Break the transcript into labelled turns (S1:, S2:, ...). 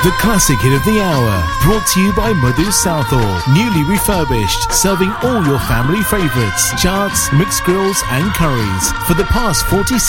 S1: The classic hit of the hour, brought to you by Madhu Southall. Newly refurbished, serving all your family favourites, charts, mixed grills and curries. For the past 46